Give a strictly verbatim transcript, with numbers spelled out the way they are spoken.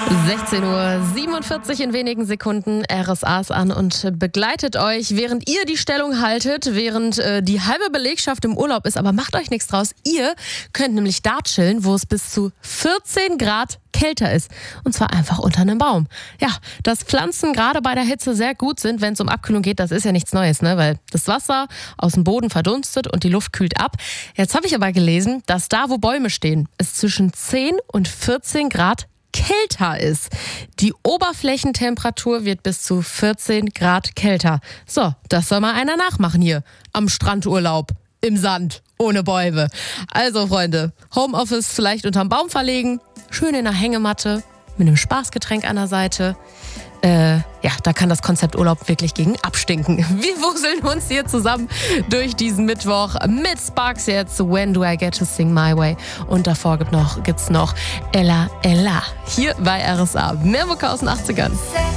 sechzehn Uhr siebenundvierzig in wenigen Sekunden. R S A ist an und begleitet euch, während ihr die Stellung haltet, während äh, die halbe Belegschaft im Urlaub ist. Aber macht euch nichts draus. Ihr könnt nämlich da chillen, wo es bis zu vierzehn Grad kälter ist. Und zwar einfach unter einem Baum. Ja, dass Pflanzen gerade bei der Hitze sehr gut sind, wenn es um Abkühlung geht, das ist ja nichts Neues, ne? Weil das Wasser aus dem Boden verdunstet und die Luft kühlt ab. Jetzt habe ich aber gelesen, dass da, wo Bäume stehen, es zwischen zehn und vierzehn Grad kälter ist. Die Oberflächentemperatur wird bis zu vierzehn Grad kälter. So, das soll mal einer nachmachen hier am Strandurlaub im Sand ohne Bäume. Also Freunde, Homeoffice vielleicht unterm Baum verlegen, schön in der Hängematte mit einem Spaßgetränk an der Seite. Äh, ja, da kann das Konzept Urlaub wirklich gegen abstinken. Wir wuseln uns hier zusammen durch diesen Mittwoch mit Sparks jetzt When Do I Get to Sing My Way? Und davor gibt noch, gibt's noch Ella Ella hier bei R S A. Mehr Mucke aus den achtzigern.